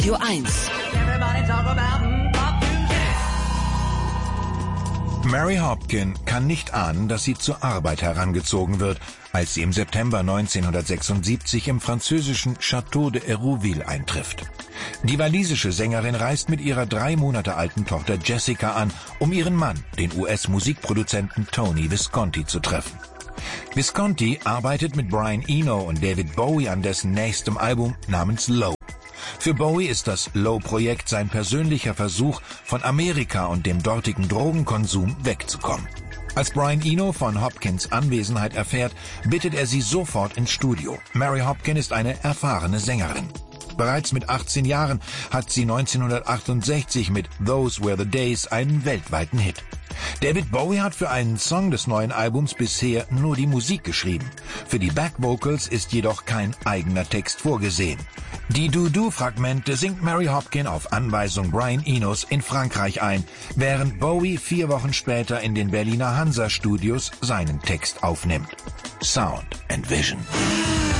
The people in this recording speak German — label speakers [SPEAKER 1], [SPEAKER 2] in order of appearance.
[SPEAKER 1] Radio 1.
[SPEAKER 2] Mary Hopkin kann nicht ahnen, dass sie zur Arbeit herangezogen wird, als sie im September 1976 im französischen Château de Hérouville eintrifft. Die walisische Sängerin reist mit ihrer 3 Monate alten Tochter Jessica an, um ihren Mann, den US-Musikproduzenten Tony Visconti, zu treffen. Visconti arbeitet mit Brian Eno und David Bowie an dessen nächstem Album namens Low. Für Bowie ist das Low-Projekt sein persönlicher Versuch, von Amerika und dem dortigen Drogenkonsum wegzukommen. Als Brian Eno von Hopkins Anwesenheit erfährt, bittet er sie sofort ins Studio. Mary Hopkin ist eine erfahrene Sängerin. Bereits mit 18 Jahren hat sie 1968 mit Those Were the Days einen weltweiten Hit. David Bowie hat für einen Song des neuen Albums bisher nur die Musik geschrieben. Für die Backvocals ist jedoch kein eigener Text vorgesehen. Die Do-Do-Fragmente singt Mary Hopkin auf Anweisung Brian Enos in Frankreich ein, während Bowie 4 Wochen später in den Berliner Hansa-Studios seinen Text aufnimmt. Sound and Vision.